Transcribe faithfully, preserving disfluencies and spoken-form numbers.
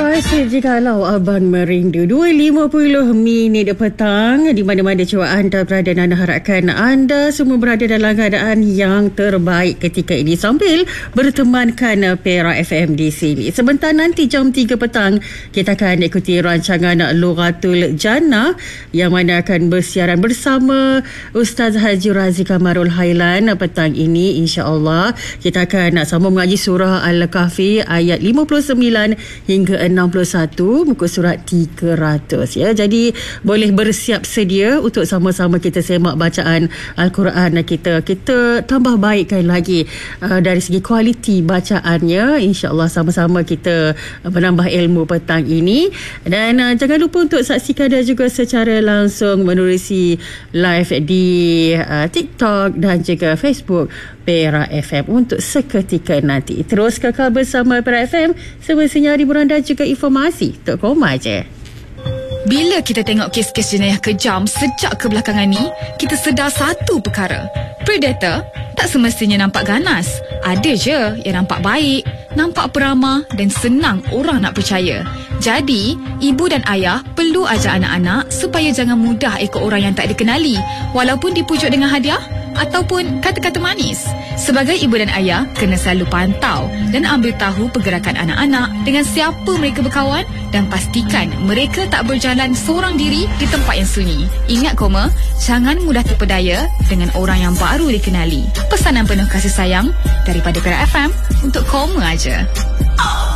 Asyik jikalau Abang merindu. Dua lima puluh minit petang. Di mana-mana jua anda berada, Nana harapkan anda semua berada dalam keadaan yang terbaik ketika ini sambil bertemankan Perak F M di sini. Sebentar nanti jam tiga petang kita akan ikuti rancangan Lughatul Jannah yang mana akan bersiaran bersama Ustaz Haji Razi Kamarul Hailan. Petang ini insya-Allah kita akan nak sambung mengaji surah Al-Kahfi ayat lima puluh sembilan hingga enam puluh satu, muka surat tiga ratus ya. Jadi boleh bersiap sedia untuk sama-sama kita semak bacaan Al-Quran kita. Kita tambah baikkan lagi uh, dari segi kualiti bacaannya. InsyaAllah sama-sama kita uh, menambah ilmu petang ini. Dan uh, jangan lupa untuk saksikan dan juga secara langsung menerusi live di uh, TikTok dan juga Facebook Perak F M untuk seketika nanti. Terus kekal bersama Perak F M, semestinya hiburan dan juga informasi. Tok Koma je. Bila kita tengok kes-kes jenayah kejam sejak kebelakangan ni, kita sedar satu perkara. Predator tak semestinya nampak ganas. Ada je yang nampak baik, nampak peramah dan senang orang nak percaya. Jadi, ibu dan ayah perlu ajar anak-anak supaya jangan mudah ikut orang yang tak dikenali, walaupun dipujuk dengan hadiah ataupun kata-kata manis. Sebagai ibu dan ayah, kena selalu pantau dan ambil tahu pergerakan anak-anak, dengan siapa mereka berkawan, dan pastikan mereka tak berjalan seorang diri di tempat yang sunyi. Ingat Koma, jangan mudah terpedaya dengan orang yang baru dikenali. Pesanan penuh kasih sayang daripada Perak F M untuk Koma aja.